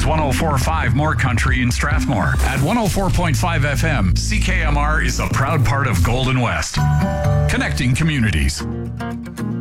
is 104.5 More Country in Strathmore. At 104.5 FM, CKMR is a proud part of Golden West. Connecting communities.